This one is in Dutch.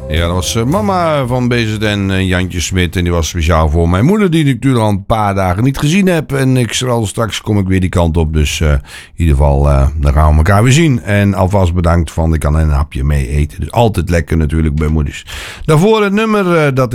Ja, dat was mama van BZN, Jantje Smit. En die was speciaal voor mijn moeder, die ik natuurlijk al een paar dagen niet gezien heb. En straks kom ik weer die kant op. Dus in ieder geval, dan gaan we elkaar weer zien. En alvast bedankt van, ik kan een hapje mee eten. Dus altijd lekker natuurlijk bij moeders. Daarvoor het nummer dat